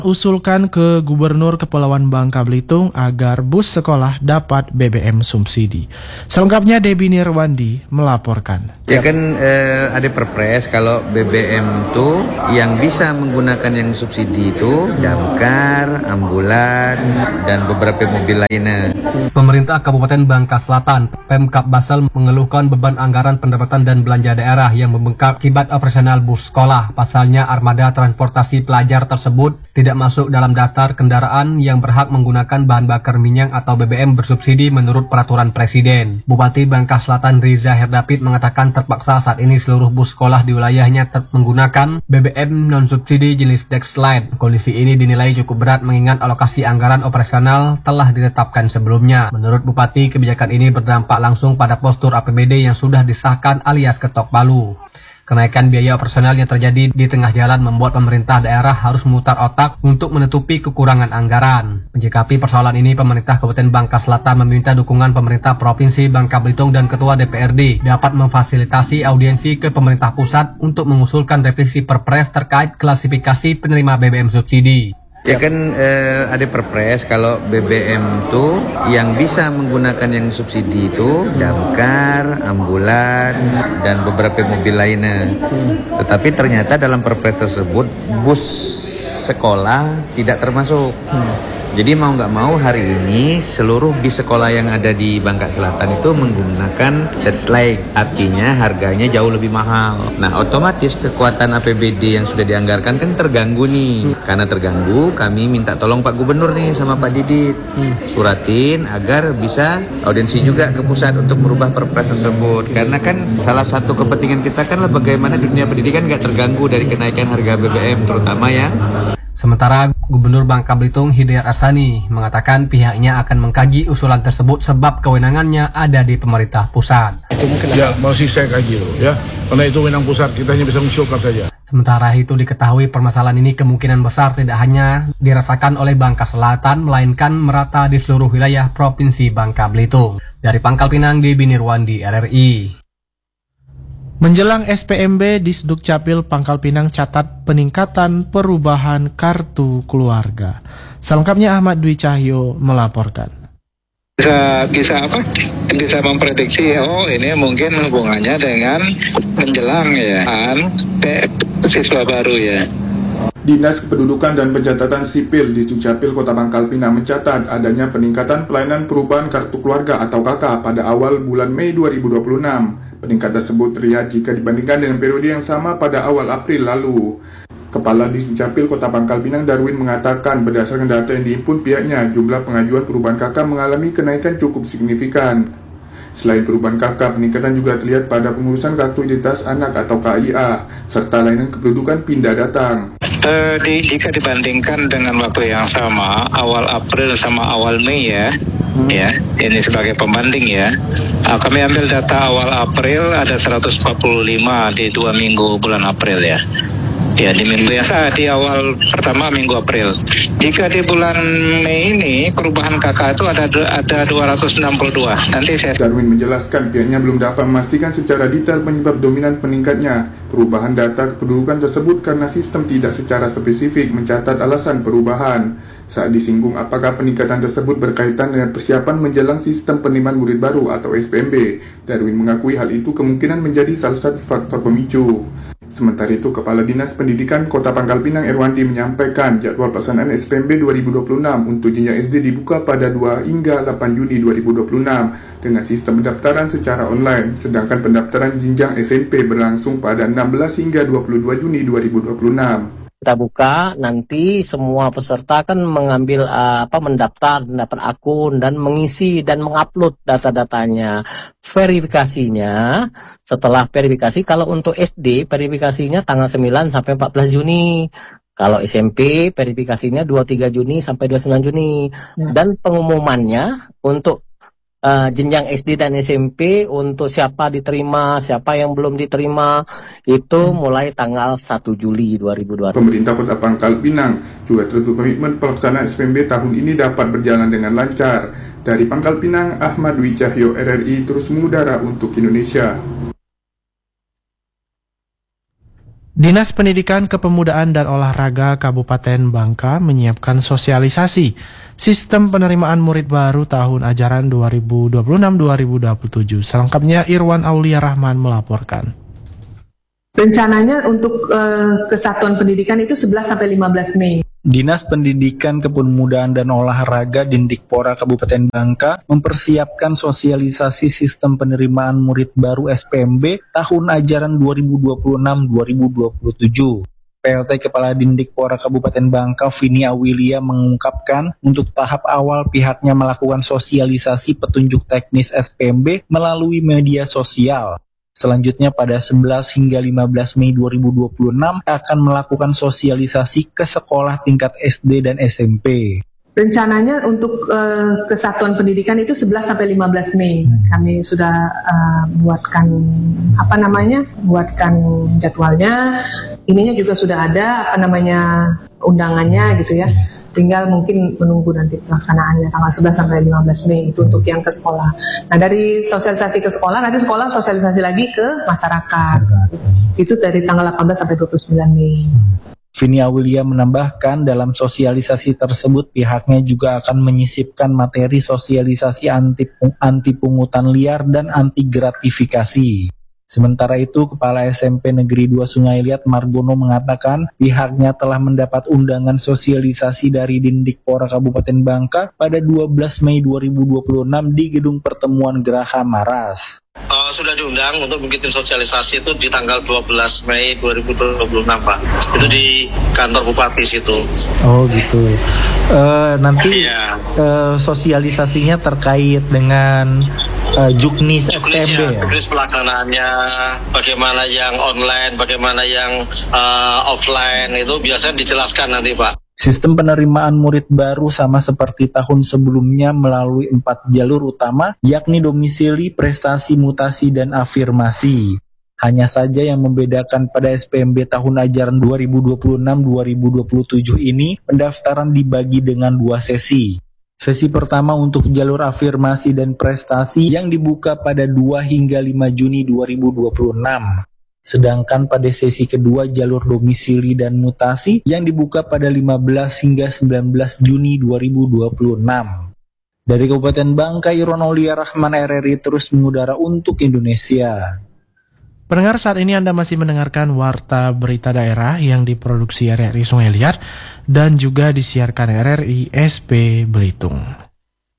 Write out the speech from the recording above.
usulkan ke Gubernur Kepulauan Bangka Belitung agar bus sekolah dapat BBM subsidi. Selengkapnya Debbie Nirwandi melaporkan. Ya kan ada perpres kalau BBM tuh yang bisa menggunakan yang subsidi itu damkar, ambulan, dan beberapa mobil lainnya. Pemerintah Kabupaten Bangka Selatan, Pemkab Basel mengeluhkan beban anggaran pendapatan dan belanja daerah yang membengkak akibat operasional bus sekolah. Pasalnya armada transportasi pelajar tersebut tidak masuk dalam daftar kendaraan yang berhak menggunakan bahan bakar minyak atau BBM bersubsidi menurut peraturan Presiden. Bupati Bangka Selatan Riza Herdapit mengatakan terpaksa saat ini seluruh bus sekolah di wilayahnya menggunakan BBM non-subsidi jenis Dexlite. Kondisi ini dinilai cukup berat mengingat alokasi anggaran operasional telah ditetapkan sebelumnya. Menurut Bupati, kebijakan ini berdampak langsung pada postur APBD yang sudah disahkan alias ketok palu. Kenaikan biaya operasional yang terjadi di tengah jalan membuat pemerintah daerah harus memutar otak untuk menutupi kekurangan anggaran. Menyikapi persoalan ini, pemerintah Kabupaten Bangka Selatan meminta dukungan pemerintah Provinsi Bangka Belitung dan Ketua DPRD dapat memfasilitasi audiensi ke pemerintah pusat untuk mengusulkan revisi Perpres terkait klasifikasi penerima BBM subsidi. Ya kan ada perpres kalau BBM tuh yang bisa menggunakan yang subsidi itu damkar, ambulan, dan beberapa mobil lainnya. Tetapi ternyata dalam perpres tersebut bus sekolah tidak termasuk. Jadi mau nggak mau hari ini seluruh bis sekolah yang ada di Bangka Selatan itu menggunakan Dexlite. Artinya harganya jauh lebih mahal. Nah otomatis kekuatan APBD yang sudah dianggarkan kan terganggu nih. Karena terganggu kami minta tolong Pak Gubernur nih sama Pak Didit. Suratin agar bisa audiensi juga ke pusat untuk merubah perpres tersebut. Karena kan salah satu kepentingan kita kan lah bagaimana dunia pendidikan nggak terganggu dari kenaikan harga BBM terutama ya. Sementara Gubernur Bangka Belitung Hidayat Asani mengatakan pihaknya akan mengkaji usulan tersebut sebab kewenangannya ada di pemerintah pusat. Ya, masih saya kaji loh ya. Karena itu wewenang pusat, kita hanya bisa mengusulkan saja. Sementara itu diketahui permasalahan ini kemungkinan besar tidak hanya dirasakan oleh Bangka Selatan, melainkan merata di seluruh wilayah Provinsi Bangka Belitung. Dari Pangkal Pinang, Debbie Nirwandi, RRI. Menjelang SPMB, Disduk Capil Pangkal Pinang catat peningkatan perubahan kartu keluarga. Selengkapnya Ahmad Dwi Cahyo melaporkan. Bisa memprediksi ini mungkin hubungannya dengan menjelang ya siswa baru ya. Dinas Kependudukan dan Pencatatan Sipil di Dukcapil Kota Pangkal Pinang mencatat adanya peningkatan pelayanan perubahan kartu keluarga atau KK pada awal bulan Mei 2026. Peningkatan tersebut terlihat jika dibandingkan dengan periode yang sama pada awal April lalu. Kepala Dukcapil Kota Pangkal Pinang Darwin mengatakan berdasarkan data yang dihimpun pihaknya, jumlah pengajuan perubahan KK mengalami kenaikan cukup signifikan. Selain perubahan KK, peningkatan juga terlihat pada pengurusan kartu identitas anak atau KIA, serta layanan kependudukan pindah datang. Jika dibandingkan dengan waktu yang sama, awal April sama awal Mei ya, ini sebagai pembanding ya. Kami ambil data awal April ada 145 di 2 minggu bulan April ya. Ya di minggu yang di awal pertama minggu April. Jika di bulan Mei ini perubahan KK itu ada 262. Nanti saya. Darwin menjelaskan pihaknya belum dapat memastikan secara detail penyebab dominan peningkatnya perubahan data kependudukan tersebut karena sistem tidak secara spesifik mencatat alasan perubahan. Saat disinggung apakah peningkatan tersebut berkaitan dengan persiapan menjelang sistem penerimaan murid baru atau SPMB, Darwin mengakui hal itu kemungkinan menjadi salah satu faktor pemicu. Sementara itu, Kepala Dinas Pendidikan Kota Pangkal Pinang Erwandi menyampaikan jadwal pelaksanaan SPMB 2026 untuk jenjang SD dibuka pada 2 hingga 8 Juni 2026 dengan sistem pendaftaran secara online, sedangkan pendaftaran jenjang SMP berlangsung pada 16 hingga 22 Juni 2026. Kita buka, nanti semua peserta kan mengambil mendaftar akun dan mengisi dan mengupload data-datanya. Verifikasinya, setelah verifikasi kalau untuk SD verifikasinya tanggal 9 sampai 14 Juni. Kalau SMP verifikasinya 23 Juni sampai 29 Juni. Dan pengumumannya untuk jenjang SD dan SMP untuk siapa diterima, siapa yang belum diterima itu mulai tanggal 1 Juli 2020. Pemerintah Kota Pangkal Pinang juga terus berkomitmen pelaksanaan SPMB tahun ini dapat berjalan dengan lancar. Dari Pangkal Pinang, Ahmad Dwi Cahyo, RRI terus mengudara untuk Indonesia. Dinas Pendidikan Kepemudaan dan Olahraga Kabupaten Bangka menyiapkan sosialisasi sistem penerimaan murid baru tahun ajaran 2026-2027. Selengkapnya Irwan Aulia Rahman melaporkan. Rencananya untuk kesatuan pendidikan itu 11-15 Mei. Dinas Pendidikan Kepemudaan dan Olahraga Dindikpora Kabupaten Bangka mempersiapkan sosialisasi sistem penerimaan murid baru SPMB tahun ajaran 2026-2027. PLT Kepala Dindikpora Kabupaten Bangka, Vini Awilia, mengungkapkan untuk tahap awal pihaknya melakukan sosialisasi petunjuk teknis SPMB melalui media sosial. Selanjutnya pada 11 hingga 15 Mei 2026 akan melakukan sosialisasi ke sekolah tingkat SD dan SMP. Rencananya untuk kesatuan pendidikan itu 11-15 Mei. Kami sudah buatkan jadwalnya. Ininya juga sudah ada undangannya gitu ya. Tinggal mungkin menunggu nanti pelaksanaannya tanggal 11-15 Mei itu untuk yang ke sekolah. Nah, dari sosialisasi ke sekolah, nanti sekolah sosialisasi lagi ke masyarakat. Itu dari tanggal 18-29 Mei. Vini Awilia menambahkan dalam sosialisasi tersebut pihaknya juga akan menyisipkan materi sosialisasi anti pungutan liar dan anti gratifikasi. Sementara itu, Kepala SMP Negeri 2 Sungai Liat Margono mengatakan pihaknya telah mendapat undangan sosialisasi dari Dindikpora Kabupaten Bangka pada 12 Mei 2026 di Gedung Pertemuan Geraha Maras. Sudah diundang untuk bikin sosialisasi itu di tanggal 12 Mei 2026, Pak. Itu di kantor Bupati situ. Oh gitu. Nanti sosialisasinya terkait dengan Juknis SPMB ya? Juknis pelaksanaannya, bagaimana yang online, bagaimana yang offline, itu biasanya dijelaskan nanti, Pak. Sistem penerimaan murid baru sama seperti tahun sebelumnya melalui 4 jalur utama, yakni domisili, prestasi, mutasi, dan afirmasi. Hanya saja yang membedakan pada SPMB tahun ajaran 2026-2027 ini, pendaftaran dibagi dengan 2 sesi. Sesi pertama untuk jalur afirmasi dan prestasi yang dibuka pada 2 hingga 5 Juni 2026. Sedangkan pada sesi kedua jalur domisili dan mutasi yang dibuka pada 15 hingga 19 Juni 2026. Dari Kabupaten Bangka, Irwan Aulia Rahman, RRI terus mengudara untuk Indonesia. Pendengar, saat ini Anda masih mendengarkan Warta Berita Daerah yang diproduksi RRI Sungai Liat dan juga disiarkan RRI SP Belitung.